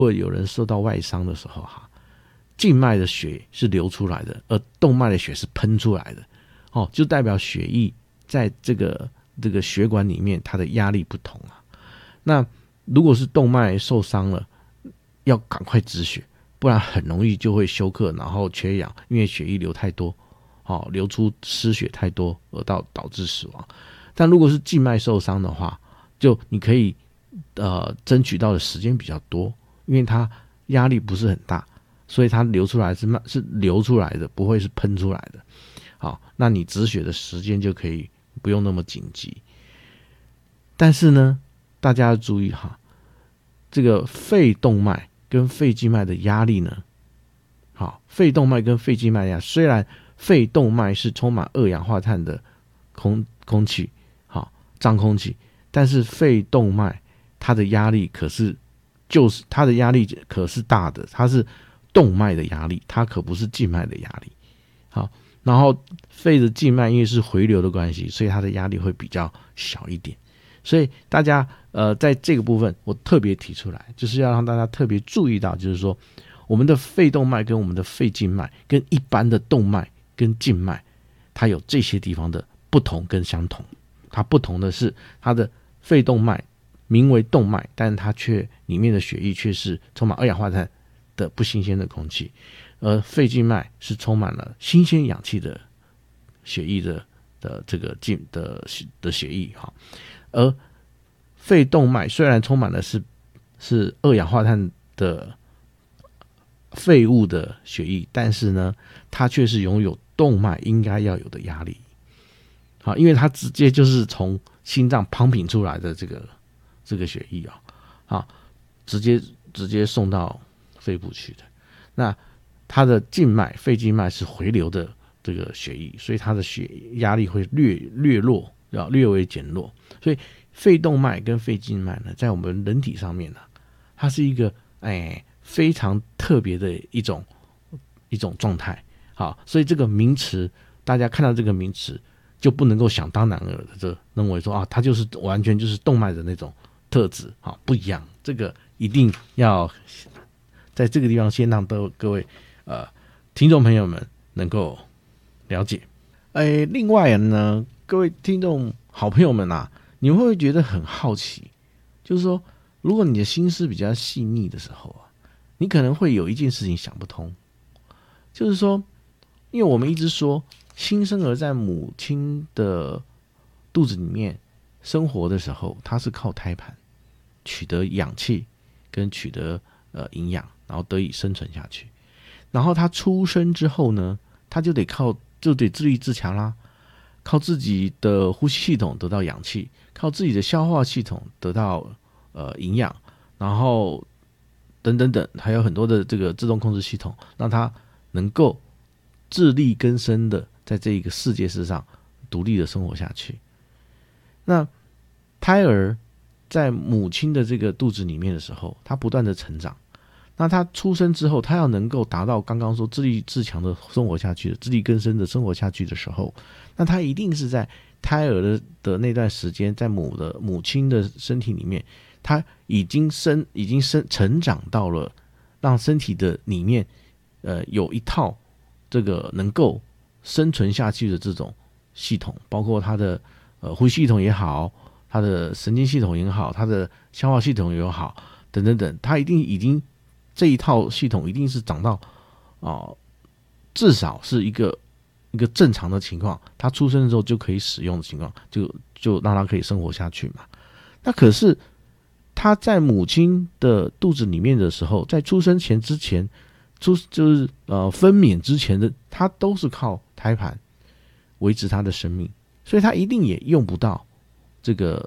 或者有人受到外伤的时候静脉的血是流出来的，而动脉的血是喷出来的，就代表血液在这个血管里面它的压力不同那如果是动脉受伤了，要赶快止血，不然很容易就会休克，然后缺氧，因为血液流太多，流出失血太多而导致死亡。但如果是静脉受伤的话，就你可以争取到的时间比较多，因为它压力不是很大，所以它流出来是流出来的，不会是喷出来的。好，那你止血的时间就可以不用那么紧急。但是呢，大家要注意这个肺动脉跟肺静脉的压力呢，肺动脉跟肺静脉的压力，虽然肺动脉是充满二氧化碳的空气，脏空气，但是肺动脉它的压力它的压力可是大的，它是动脉的压力，它可不是静脉的压力。然后肺的静脉因为是回流的关系，所以它的压力会比较小一点。所以大家在这个部分我特别提出来，就是要让大家特别注意到，就是说我们的肺动脉跟我们的肺静脉跟一般的动脉跟静脉，它有这些地方的不同跟相同。它不同的是，它的肺动脉名为动脉，但它却里面的血液却是充满二氧化碳的不新鲜的空气，而肺静脉是充满了新鲜氧气的血液的这个的血液而肺动脉虽然充满了是二氧化碳的废物的血液，但是呢，它却是拥有动脉应该要有的压力。因为它直接就是从心脏pumping出来的这个血液直接送到肺部去的。那它的静脉肺静脉是回流的这个血液，所以它的血压力会略微减弱。所以肺动脉跟肺静脉呢，在我们人体上面呢，它是一个非常特别的一种状态。所以这个名词，大家看到这个名词就不能够想当然尔的认为说它就是完全就是动脉的那种特质，不一样。这个一定要在这个地方先让各位听众朋友们能够了解。另外呢，各位听众好朋友们你会不会觉得很好奇？就是说，如果你的心思比较细腻的时候你可能会有一件事情想不通，就是说，因为我们一直说新生儿在母亲的肚子里面生活的时候，他是靠胎盘取得氧气跟取得营养，然后得以生存下去。然后他出生之后呢，他就得自立自强啦，靠自己的呼吸系统得到氧气，靠自己的消化系统得到营养，然后等等等，还有很多的这个自动控制系统，让他能够自力更生的在这一个世界上独立的生活下去。那胎儿在母亲的这个肚子里面的时候，他不断的成长。那他出生之后，他要能够达到刚刚说自立自强的生活下去的，自力更生的生活下去的时候，那他一定是在胎儿的那段时间，在母亲的身体里面，他已经成长到了让身体的里面有一套这个能够生存下去的这种系统，包括他的呼吸系统也好，他的神经系统也好，他的消化系统也好，等等等，他已经这一套系统一定是长到至少是一个正常的情况，他出生的时候就可以使用的情况，就让他可以生活下去嘛。那可是他在母亲的肚子里面的时候，在出生之前就是分娩之前的，他都是靠胎盘维持他的生命，所以他一定也用不到这个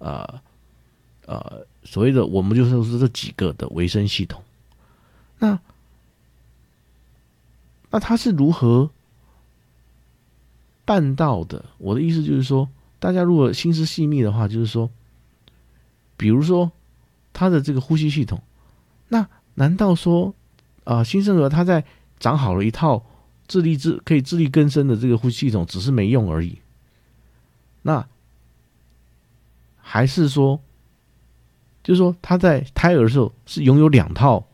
所谓的我们就是说这几个的维生系统。那他是如何办到的？我的意思就是说，大家如果心思细密的话，就是说，比如说他的这个呼吸系统，那难道说新生儿他在长好了一套可以自力更生的这个呼吸系统，只是没用而已？那还是说就是说他在胎儿的时候是拥有2套